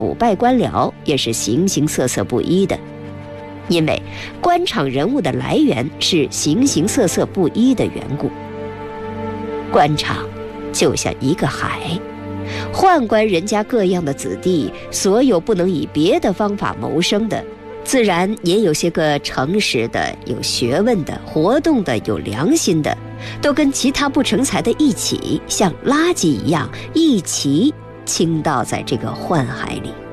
腐败官僚也是形形色色不一的。因为官场人物的来源是形形色色不一的缘故。官场就像一个海，宦官人家各样的子弟，所有不能以别的方法谋生的，自然也有些个诚实的、有学问的、活动的、有良心的，都跟其他不成才的一起，像垃圾一样一起倾倒在这个宦海里。